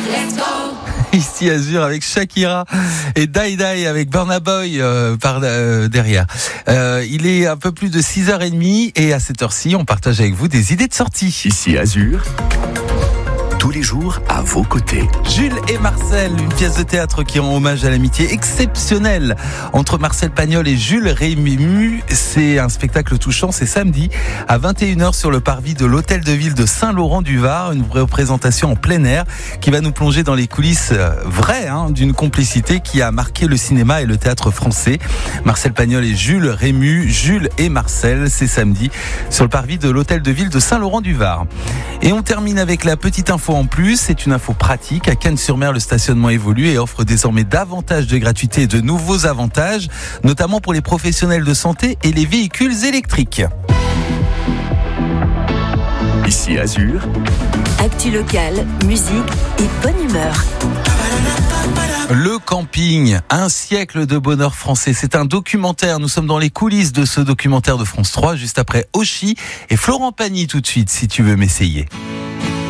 Ici Azur avec Shakira et Die Die avec Burna Boy derrière. Il est un peu plus de 6h30 et à cette heure-ci, on partage avec vous des idées de sortie. Ici Azur, tous les jours à vos côtés. Jules et Marcel, une pièce de théâtre qui rend hommage à l'amitié exceptionnelle entre Marcel Pagnol et Jules Rému. C'est un spectacle touchant, c'est samedi à 21h sur le parvis de l'Hôtel de Ville de Saint-Laurent-du-Var, une représentation en plein air qui va nous plonger dans les coulisses vraies d'une complicité qui a marqué le cinéma et le théâtre français. Marcel Pagnol et Jules Rému, Jules et Marcel, c'est samedi sur le parvis de l'Hôtel de Ville de Saint-Laurent-du-Var. Et on termine avec la petite info en plus, c'est une info pratique. À Cannes-sur-Mer, le stationnement évolue et offre désormais davantage de gratuité et de nouveaux avantages, notamment pour les professionnels de santé et les véhicules électriques. Ici Azur, actu locale, musique et bonne humeur. Le camping, un siècle de bonheur français. C'est un documentaire. Nous sommes dans les coulisses de ce documentaire de France 3, juste après Oshi et Florent Pagny tout de suite, si tu veux m'essayer.